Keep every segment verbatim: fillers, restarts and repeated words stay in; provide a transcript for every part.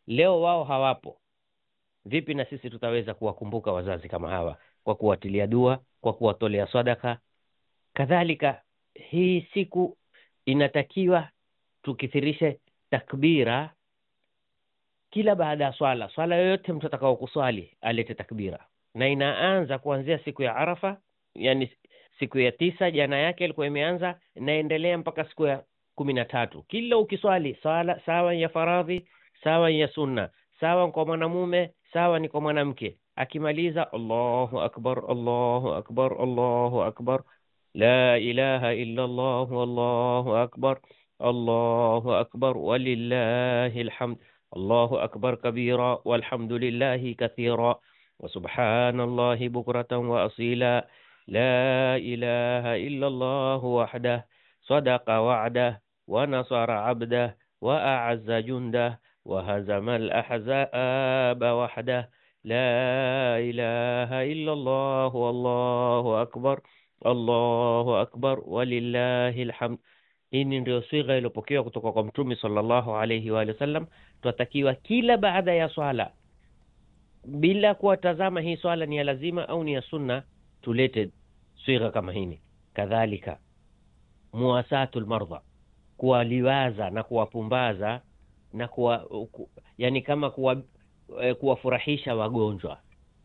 leo wao hawapo. Vipi na sisi tutaweza kuwakumbuka wazazi kama hawa kwa kuwatilia dua, kwa kuwatolea sadaka? Kadhalika hii siku inatakiwa tukithirishe takbira kila baada ya swala. Swala yoyote mtu atakao kuswali alete takbira, na inaanza kuanzia siku ya Arafa, yani siku ya tisa jana yake ilikuwa imeanza, naendelea mpaka siku ya kumi na tatu. Kila ukiswali swala, sawa ya faradhi, sawa ya sunna, sawa kwa mwanamume, sawa ni kwa mwanamke, akimaliza Allahu akbar, Allahu akbar, Allahu akbar, la ilaha illa Allah, wallahu akbar, Allahu akbar, walillahi alhamd, Allahu akbar kabira, walhamdulillahi kathira, wa subhanallahi bukratan wa asila, la ilaha illa Allah wahdah, sadaqa wa'dah, wa nasara 'abdah, wa a'azza jundah, wa hazama al-ahzaba wahdah, la ilaha illa Allah, wallahu akbar, Allahu akbar, walillahi alhamd. Hii ndio siga iliyopokewa kutoka kwa Mtume sallallahu alayhi wa sallam. Tunatakiwa kila baada ya swala, bila kuwatazama hii swala ni ya lazima au ni ya sunna, tulete siga kama hini. Kadhalika muwasatul mardha, kuwaliwaza na kuwapumbaza na kuwa, ku, yani kama kuwa, eh, kuwafurahisha wagonjwa.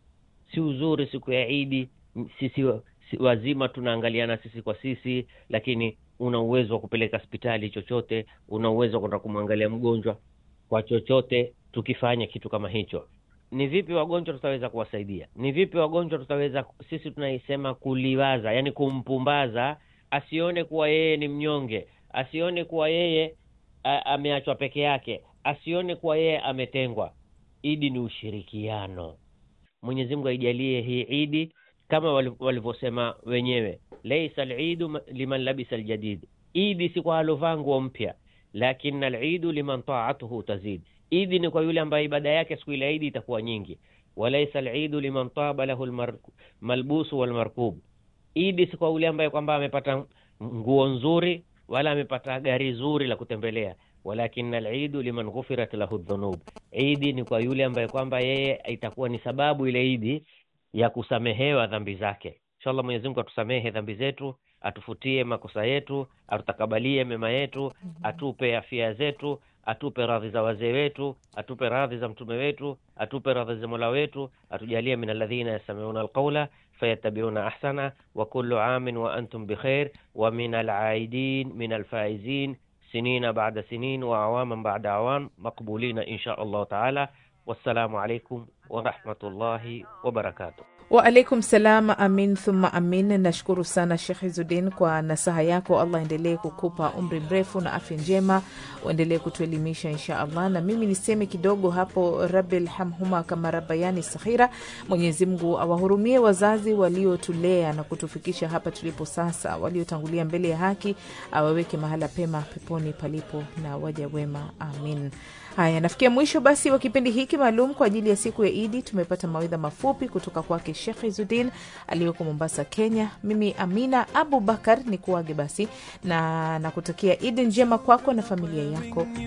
Si uzuri siku ya Eid sisi wazima tunaangaliana sisi kwa sisi, lakini una uwezo wa kupeleka hospitali chochote, una uwezo kwenda kumwangalia mgonjwa kwa chochote. Tukifanya kitu kama hicho, ni vipi wagonjwa tutaweza kuwasaidia? Ni vipi wagonjwa tutaweza, sisi tunaisema kuliwaza, yani kumpumbaza, asione kuwa yeye ni mnyonge, asione kuwa yeye ameachwa peke yake, asione kuwa yeye ametengwa. Idi ni ushirikiano. Mwenyezi Mungu aijalie hii Idi kama walivyosema wenyewe, laysa al-eidu liman labisa al-jadid. Idi si kwa alovaa nguo mpya, lakini al-eidu liman ta'atuhu tazid. Idi ni kwa yule ambaye ibada yake siku ile Idi itakuwa nyingi. Walaysa al-eidu liman taba lahu al-malbusu wal-markub. Idi si kwa yule ambaye kwamba amepata nguo nzuri wala amepata gari zuri la kutembelea, walakin al-eidu liman ghufirat lahu adh-dhunub. Idi ni kwa yule ambaye kwamba yeye itakuwa ni sababu ile Idi ya kusamehewa dhambi zake. Inshallah Mwenyezi Mungu atusamehe dhambi zetu, atufutie makosa yetu, atutakabalie mema yetu, atupe afya zetu, atupe radhi za wazee wetu, atupe radhi za mtume wetu, atupe radhi za Mola wetu, atujalie min alladhina yastami'una alqawla fayattabi'una ahsana, wa kullu amin wa antum bikhair, wa min al-aidin min al-faizin sinina ba'da sinin wa awaman ba'da awam maqbulina insha Allah ta'ala. Wassalamu alaikum wa rahmatullahi wa barakatuh. Wa alaikum salam. Amin thumma amin. Nashukuru sana Sheikh Izzuddin kwa nasaha yako. Allah endelee kukupa umri mrefu na afya njema, uendelee kutuelimisha insha Allah. Na mimi niseme kidogo hapo, Rabbil hamhuma kama rabbayani saghira. Mwenyezi Mungu awahurumie wazazi waliotulea na kutufikisha hapa tulipo sasa, waliotangulia mbele ya haki, awaweke mahala pema peponi palipo na waja wema. Amin. Haya, nafikia mwisho basi wa kipindi hiki maalum kwa ajili ya siku ya Idi. Tumepata mawaidha mafupi kutoka kwake Sheikh Izzuddin aliyoko Mombasa, Kenya. Mimi Amina Abu Bakar ni kuage basi na nakutakia Idi njema kwako na familia yako.